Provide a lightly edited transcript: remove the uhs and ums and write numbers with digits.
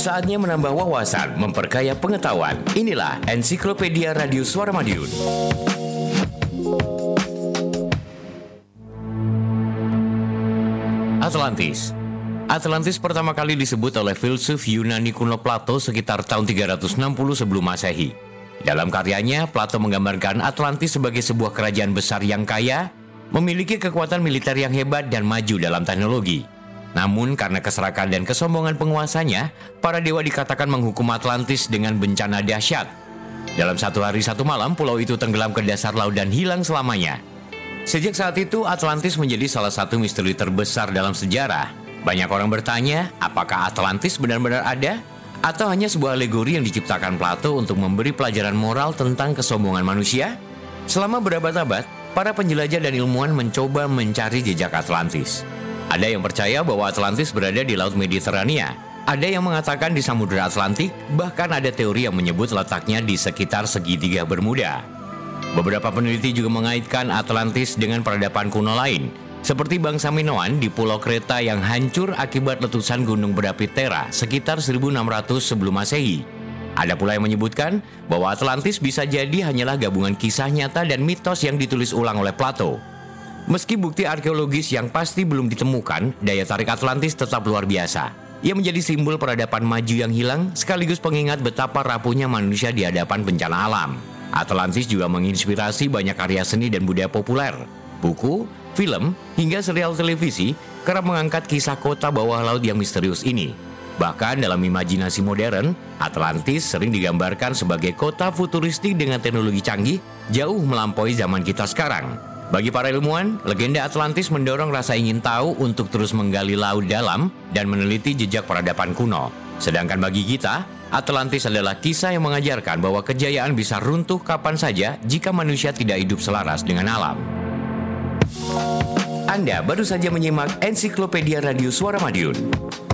Saatnya menambah wawasan, memperkaya pengetahuan. Inilah Ensiklopedia Radio Suara Madiun. Atlantis. Atlantis pertama kali disebut oleh filsuf Yunani kuno Plato sekitar tahun 360 sebelum Masehi. Dalam karyanya, Plato menggambarkan Atlantis sebagai sebuah kerajaan besar yang kaya, memiliki kekuatan militer yang hebat dan maju dalam teknologi. Namun karena keserakan dan kesombongan penguasanya, para dewa dikatakan menghukum Atlantis dengan bencana dahsyat. Dalam satu hari satu malam, pulau itu tenggelam ke dasar laut dan hilang selamanya. Sejak saat itu, Atlantis menjadi salah satu misteri terbesar dalam sejarah. Banyak orang bertanya, apakah Atlantis benar-benar ada? Atau hanya sebuah alegori yang diciptakan Plato untuk memberi pelajaran moral tentang kesombongan manusia? Selama berabad-abad, para penjelajah dan ilmuwan mencoba mencari jejak Atlantis. Ada yang percaya bahwa Atlantis berada di Laut Mediterania. Ada yang mengatakan di Samudra Atlantik, bahkan ada teori yang menyebut letaknya di sekitar segitiga Bermuda. Beberapa peneliti juga mengaitkan Atlantis dengan peradaban kuno lain, seperti bangsa Minoan di Pulau Kreta yang hancur akibat letusan gunung berapi Thera sekitar 1600 sebelum Masehi. Ada pula yang menyebutkan bahwa Atlantis bisa jadi hanyalah gabungan kisah nyata dan mitos yang ditulis ulang oleh Plato. Meski bukti arkeologis yang pasti belum ditemukan, daya tarik Atlantis tetap luar biasa. Ia menjadi simbol peradaban maju yang hilang, sekaligus pengingat betapa rapuhnya manusia di hadapan bencana alam. Atlantis juga menginspirasi banyak karya seni dan budaya populer. Buku, film, hingga serial televisi kerap mengangkat kisah kota bawah laut yang misterius ini. Bahkan dalam imajinasi modern, Atlantis sering digambarkan sebagai kota futuristik dengan teknologi canggih, jauh melampaui zaman kita sekarang. Bagi para ilmuwan, legenda Atlantis mendorong rasa ingin tahu untuk terus menggali laut dalam dan meneliti jejak peradaban kuno. Sedangkan bagi kita, Atlantis adalah kisah yang mengajarkan bahwa kejayaan bisa runtuh kapan saja jika manusia tidak hidup selaras dengan alam. Anda baru saja menyimak Ensiklopedia Radio Suara Madiun.